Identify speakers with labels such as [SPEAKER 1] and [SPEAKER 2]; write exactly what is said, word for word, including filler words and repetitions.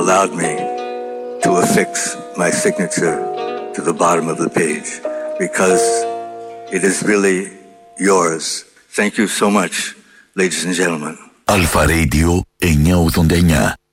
[SPEAKER 1] allowed me to affix my signature to the bottom of the page because it is really yours. Thank you so much, ladies and gentlemen.
[SPEAKER 2] Alfa Radio εννιακόσια ογδόντα εννιά.